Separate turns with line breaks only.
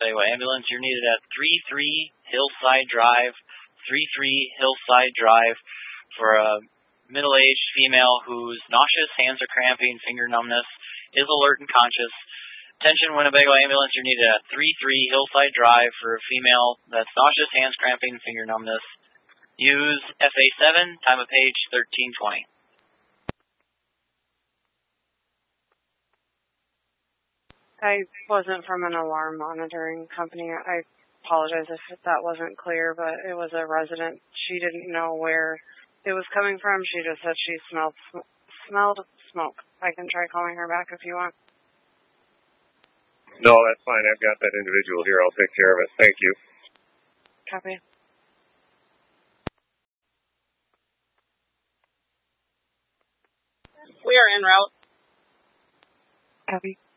Bagwell Ambulance. You're needed at 33 Hillside Drive, 33 Hillside Drive for a middle-aged female who's nauseous, hands are cramping, finger numbness, is alert and conscious. Attention Winnebago Ambulance, you're needed at 33 Hillside Drive for a female that's nauseous, hands cramping, finger numbness. Use FA7, time of page 1320.
I wasn't from an alarm monitoring company. I apologize if that wasn't clear, but it was a resident. She didn't know where it was coming from. She just said she smelled smoke. I can try calling her back if you want.
No, that's fine. I've got that individual here. I'll take care of it. Thank you.
Copy.
We are en route.
Copy.